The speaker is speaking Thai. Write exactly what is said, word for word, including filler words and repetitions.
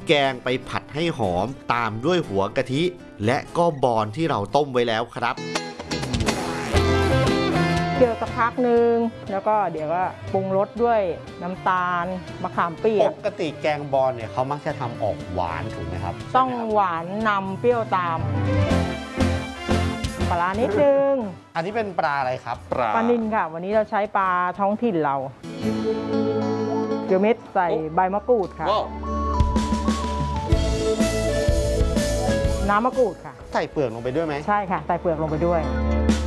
แกงไปผัดให้หอมตามด้วยหัวกะทิ และก็บอนที่เราต้มไว้แล้วครับเคี่ยวสักพักนึงแล้วก็เดี๋ยวก็ปรุงรสด้วยน้ำตาลมะขามเปียปกกติแกงบอนเนี่ยเขามักจะทำออกหวานถูกไหมครับต้องหวานนำเปรี้ยวตามปลาร้านิดนึงอันนี้เป็นปลาอะไรครับปลาปลานิลค่ะ วันนี้เราใช้ปลาท้องถิ่นเราเกลือเม็ดใส่ใบมะกรูดค่ะ น้ำมะกรูดค่ะใส่เปลือกลงไปด้วยไหมใช่ค่ะใส่เปลือกลงไปด้วย